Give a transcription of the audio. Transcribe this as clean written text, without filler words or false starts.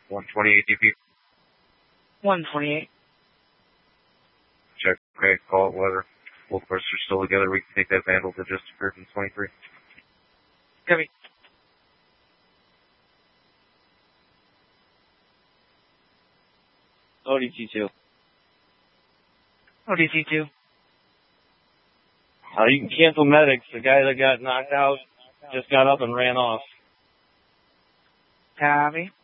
128 DP. 128. Check. Okay, call it weather. Both parts are still together. We can take that vandal to just appear from 23. Copy. ODT2. ODT2. You can cancel medics. The guy that got knocked out just got up and ran off. Copy.